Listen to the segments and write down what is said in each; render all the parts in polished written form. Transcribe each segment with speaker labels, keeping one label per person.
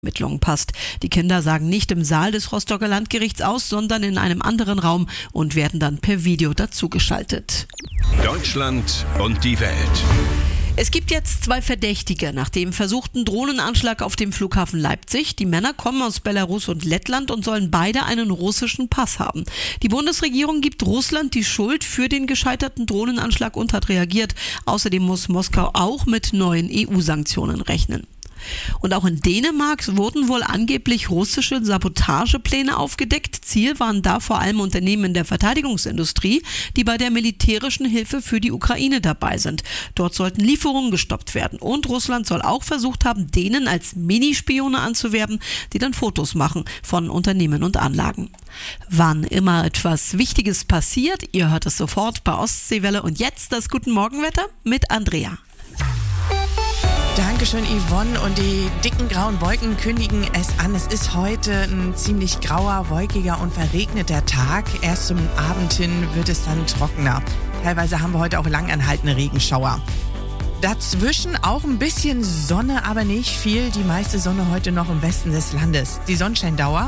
Speaker 1: Ermittlungen passt. Die Kinder sagen nicht im Saal des Rostocker Landgerichts aus, sondern in einem anderen Raum und werden dann per Video dazugeschaltet.
Speaker 2: Deutschland und die Welt.
Speaker 1: Es gibt jetzt 2 Verdächtige nach dem versuchten Drohnenanschlag auf dem Flughafen Leipzig. Die Männer kommen aus Belarus und Lettland und sollen beide einen russischen Pass haben. Die Bundesregierung gibt Russland die Schuld für den gescheiterten Drohnenanschlag und hat reagiert. Außerdem muss Moskau auch mit neuen EU-Sanktionen rechnen. Und auch in Dänemark wurden wohl angeblich russische Sabotagepläne aufgedeckt. Ziel waren da vor allem Unternehmen in der Verteidigungsindustrie, die bei der militärischen Hilfe für die Ukraine dabei sind. Dort sollten Lieferungen gestoppt werden. Und Russland soll auch versucht haben, Dänen als Minispione anzuwerben, die dann Fotos machen von Unternehmen und Anlagen. Wann immer etwas Wichtiges passiert, ihr hört es sofort bei Ostseewelle. Und jetzt das Guten Morgenwetter mit Andrea.
Speaker 3: Dankeschön, Yvonne. Und die dicken grauen Wolken kündigen es an. Es ist heute ein ziemlich grauer, wolkiger und verregneter Tag. Erst zum Abend hin wird es dann trockener. Teilweise haben wir heute auch langanhaltende Regenschauer. Dazwischen auch ein bisschen Sonne, aber nicht viel. Die meiste Sonne heute noch im Westen des Landes. Die Sonnenscheindauer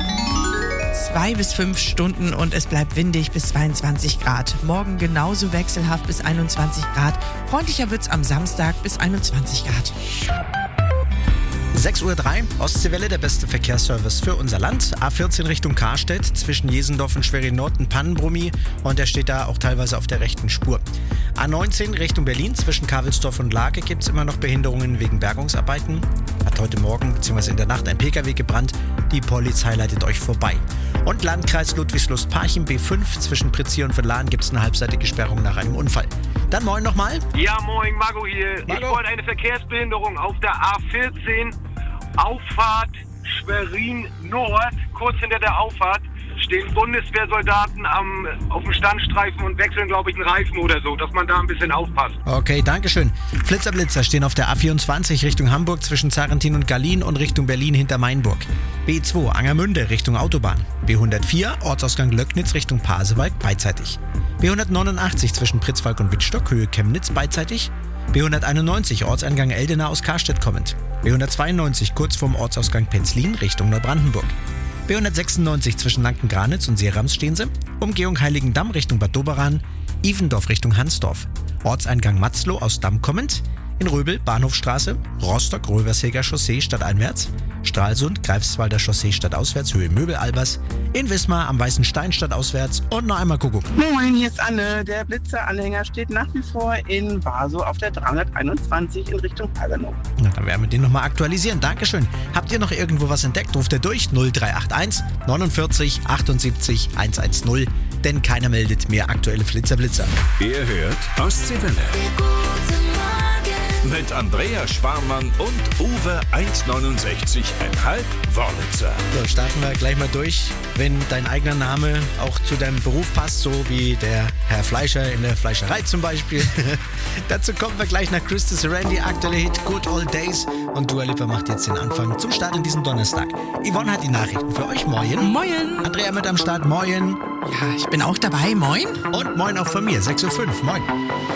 Speaker 3: 2 bis 5 Stunden und es bleibt windig bis 22 Grad. Morgen genauso wechselhaft bis 21 Grad. Freundlicher wird's am Samstag bis 21 Grad.
Speaker 4: 6:03 Uhr, Ostseewelle, der beste Verkehrsservice für unser Land. A14 Richtung Karstedt, zwischen Jesendorf und Schwerin Nord ein Pannenbrummi und der steht da auch teilweise auf der rechten Spur. A19 Richtung Berlin, zwischen Kavelsdorf und Lake gibt es immer noch Behinderungen wegen Bergungsarbeiten. Hat heute Morgen bzw. in der Nacht ein Pkw gebrannt. Die Polizei leitet euch vorbei. Und Landkreis Ludwigslust-Parchim B5, zwischen Pritzia und Verlan gibt es eine halbseitige Sperrung nach einem Unfall. Dann moin nochmal.
Speaker 5: Ja, moin, Marco hier.
Speaker 4: Marco.
Speaker 5: Ich wollte eine Verkehrsbehinderung auf der A14, Auffahrt Schwerin Nord. Kurz hinter der Auffahrt stehen Bundeswehrsoldaten auf dem Standstreifen und wechseln, glaube ich, einen Reifen oder so, dass man da ein bisschen aufpasst.
Speaker 4: Okay, dankeschön. Flitzer stehen auf der A24 Richtung Hamburg zwischen Zarrentin und Gallien und Richtung Berlin hinter Mainburg. B2 Angermünde Richtung Autobahn. B104 Ortsausgang Löcknitz Richtung Pasewalk beidseitig. B189 zwischen Pritzwalk und Wittstock Höhe Chemnitz beidseitig. B191 Ortseingang Eldena aus Karstedt kommend. B192 kurz vorm Ortsausgang Penzlin Richtung Neubrandenburg. B196 zwischen Lanken-Granitz und Seerams stehen sie. Umgehung Heiligendamm Richtung Bad Doberan. Ivendorf Richtung Hansdorf. Ortseingang Matzloh aus Damm kommend. In Röbel Bahnhofstraße. Rostock Röverseger Chaussee stadteinwärts. Stralsund Greifswalder Chaussee stadtauswärts Höhe Möbel-Albers. In Wismar am Weißen Stein stadtauswärts und noch einmal Kuckuck.
Speaker 6: Moin, hier ist Anne. Der Blitzer-Anhänger steht nach wie vor in Warsow auf der 321 in Richtung Pagano.
Speaker 4: Na, dann werden wir den nochmal aktualisieren. Dankeschön. Habt ihr noch irgendwo was entdeckt? Ruft ihr durch 0381 49 78 110. Denn keiner meldet mehr aktuelle Flitzer.
Speaker 2: Ihr hört Ostseewelle. Mit Andrea Schwarmann und Uwe 1,69,5 Wörlitzer.
Speaker 4: So, starten wir gleich mal durch. Wenn dein eigener Name auch zu deinem Beruf passt, so wie der Herr Fleischer in der Fleischerei zum Beispiel. Dazu kommen wir gleich nach Christy Serenity, aktuelle Hit Good Old Days. Und Dua Lipa macht jetzt den Anfang zum Start in diesem Donnerstag. Yvonne hat die Nachrichten für euch. Moin.
Speaker 1: Moin.
Speaker 4: Andrea mit am Start. Moin.
Speaker 3: Ja, ich bin auch dabei. Moin.
Speaker 4: Und moin auch von mir. 6:05 Uhr. Moin.